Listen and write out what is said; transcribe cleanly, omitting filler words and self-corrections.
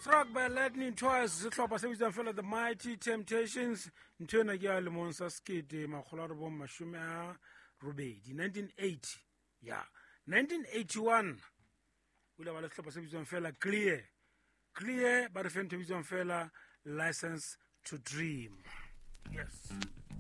Struck by lightning twice, sehlopha se bitswang fela the Mighty Temptations. Ntho ena ke ya lemong sa 1980. Yeah, 1981 o ile ba le sehlopha se bitswang fela Clear ba re fe ntho e bitswang fela License to Dream. Yes.